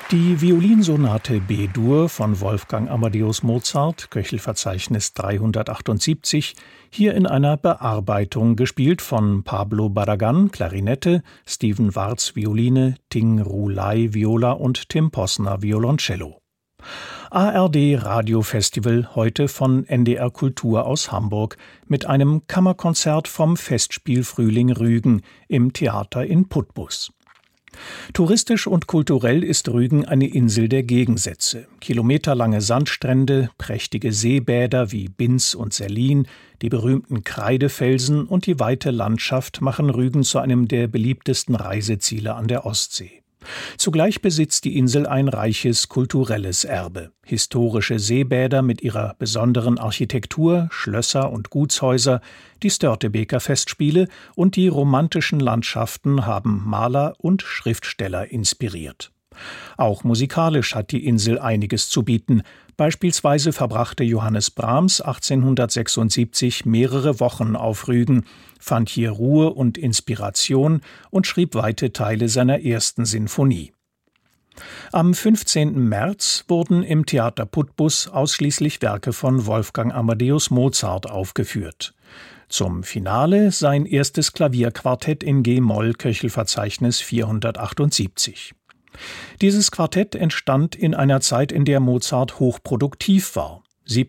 Die Violinsonate B-Dur von Wolfgang Amadeus Mozart, Köchelverzeichnis 378, hier in einer Bearbeitung, gespielt von Pablo Barragán, Klarinette, Stephen Warz, Violine, Ting Ru Lai, Viola und Tim Posner, Violoncello. ARD Radiofestival heute von NDR Kultur aus Hamburg mit einem Kammerkonzert vom Festspiel Frühling Rügen im Theater in Putbus. Touristisch und kulturell ist Rügen eine Insel der Gegensätze. Kilometerlange Sandstrände, prächtige Seebäder wie Binz und Sellin, die berühmten Kreidefelsen und die weite Landschaft machen Rügen zu einem der beliebtesten Reiseziele an der Ostsee. Zugleich besitzt die Insel ein reiches kulturelles Erbe. Historische Seebäder mit ihrer besonderen Architektur, Schlösser und Gutshäuser, die Störtebeker Festspiele und die romantischen Landschaften haben Maler und Schriftsteller inspiriert. Auch musikalisch hat die Insel einiges zu bieten. Beispielsweise verbrachte Johannes Brahms 1876 mehrere Wochen auf Rügen, fand hier Ruhe und Inspiration und schrieb weite Teile seiner ersten Sinfonie. Am 15. März wurden im Theater Putbus ausschließlich Werke von Wolfgang Amadeus Mozart aufgeführt. Zum Finale sein erstes Klavierquartett in G-Moll, Köchelverzeichnis 478. Dieses Quartett entstand in einer Zeit, in der Mozart hochproduktiv war.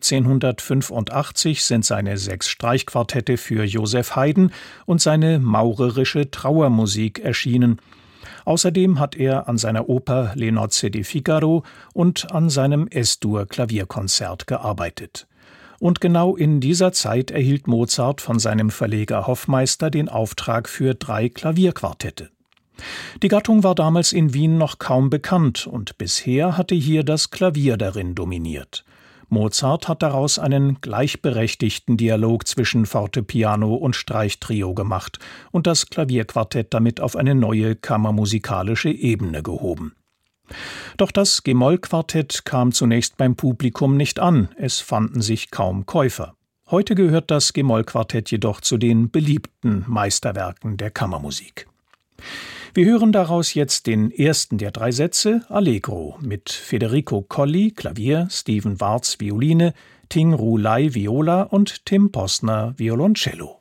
1785 sind seine 6 Streichquartette für Joseph Haydn und seine maurerische Trauermusik erschienen. Außerdem hat er an seiner Oper Le Nozze di Figaro und an seinem S-Dur-Klavierkonzert gearbeitet. Und genau in dieser Zeit erhielt Mozart von seinem Verleger Hoffmeister den Auftrag für 3 Klavierquartette. Die Gattung war damals in Wien noch kaum bekannt und bisher hatte hier das Klavier darin dominiert. Mozart hat daraus einen gleichberechtigten Dialog zwischen Fortepiano und Streichtrio gemacht und das Klavierquartett damit auf eine neue kammermusikalische Ebene gehoben. Doch das G-Moll-Quartett kam zunächst beim Publikum nicht an, es fanden sich kaum Käufer. Heute gehört das G-Moll-Quartett jedoch zu den beliebten Meisterwerken der Kammermusik. Wir hören daraus jetzt den ersten der 3 Sätze, Allegro, mit Federico Colli, Klavier, Stephen Warz, Violine, Ting Ru Lai, Viola und Tim Posner, Violoncello.